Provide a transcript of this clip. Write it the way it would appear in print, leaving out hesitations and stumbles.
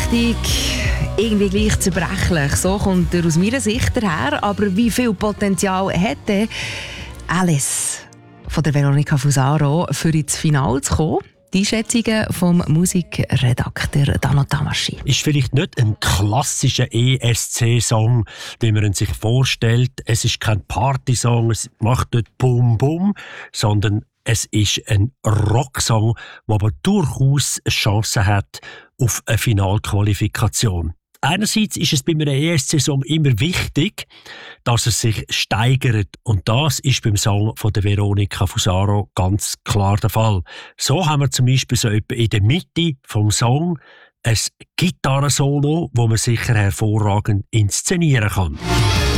richtig, irgendwie gleich zerbrechlich. So kommt er aus meiner Sicht daher. Aber wie viel Potenzial hätte Alice von der Veronica Fusaro für ins Finale zu kommen? Die Schätzungen vom Musikredakteur Dano Tamaschi. Ist vielleicht nicht ein klassischer ESC-Song, den man sich vorstellt. Es ist kein Partysong, es macht nicht Bum Bum, sondern es ist ein Rocksong, der aber durchaus eine Chance hat auf eine Finalqualifikation. Einerseits ist es bei einem ESC-Song immer wichtig, dass er sich steigert. Und das ist beim Song von der Veronica Fusaro ganz klar der Fall. So haben wir zum Beispiel so etwa in der Mitte vom Song ein Gitarrensolo, das man sicher hervorragend inszenieren kann.